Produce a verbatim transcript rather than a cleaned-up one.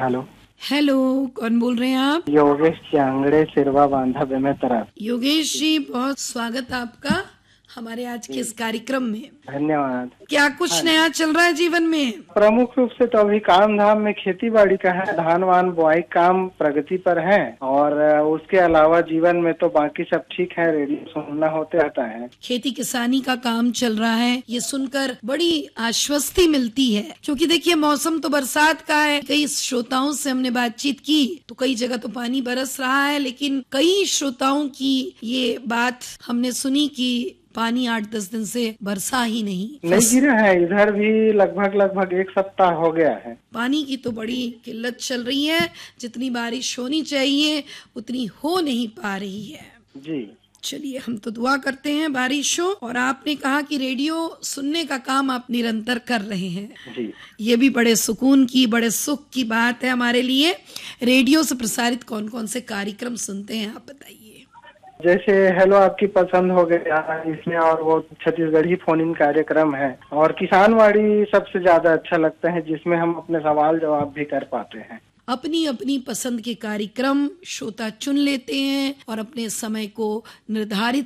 Hello hello, कौन बोल रहे हैं आप? योगेश चांगड़े सिरवा बांधा बेमेतरा। योगेश जी, बहुत स्वागत आपका हमारे आज के इस कार्यक्रम में। धन्यवाद। क्या कुछ नया चल रहा है जीवन में? प्रमुख रूप से तो अभी काम धाम में खेती बाड़ी का है, धान वान बुआई काम प्रगति पर है और उसके अलावा जीवन में तो बाकी सब ठीक है, रेडियो सुनना होते रहता है। खेती किसानी का काम चल रहा है, ये सुनकर बड़ी आश्वस्ति मिलती है, क्योंकि देखिए मौसम तो बरसात का है। कई श्रोताओं से हमने बातचीत की तो कई जगह तो पानी बरस रहा है, लेकिन कई श्रोताओं की ये बात हमने सुनी कि पानी आठ दस दिन से बरसा ही नहीं नहीं गिरा है, इधर भी लगभग लगभग एक सप्ताह हो गया है। पानी की तो बड़ी किल्लत चल रही है, जितनी बारिश होनी चाहिए उतनी हो नहीं पा रही है जी। चलिए, हम तो दुआ करते हैं बारिश हो। और आपने कहा कि रेडियो सुनने का काम आप निरंतर कर रहे हैं जी। ये भी बड़े सुकून की, बड़े सुख की बात है हमारे लिए। रेडियो से प्रसारित कौन कौन से कार्यक्रम सुनते हैं, आप बताइए। जैसे हेलो आपकी पसंद हो गया इसमें, और वो छत्तीसगढ़ी फोन इन कार्यक्रम है, और किसानवाड़ी सबसे ज्यादा अच्छा लगता है जिसमें हम अपने सवाल जवाब भी कर पाते हैं। अपनी अपनी पसंद के कार्यक्रम श्रोता चुन लेते हैं और अपने समय को निर्धारित